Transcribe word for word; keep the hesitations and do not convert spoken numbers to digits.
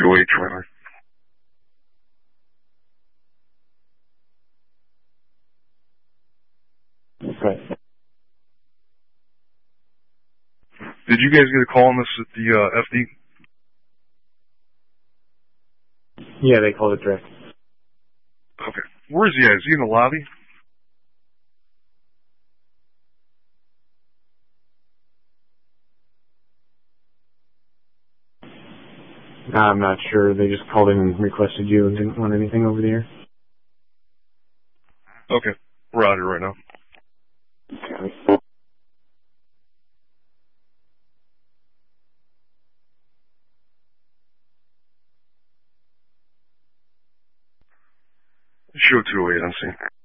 two eight trailer. Okay. Did you guys get a call on this at the uh, F D? Yeah, they called it direct. Okay. Where is he at? Is he in the lobby? I'm not sure. They just called in and requested you and didn't want anything over the air. Okay. We're out here right now. Okay. Show two oh eight on scene.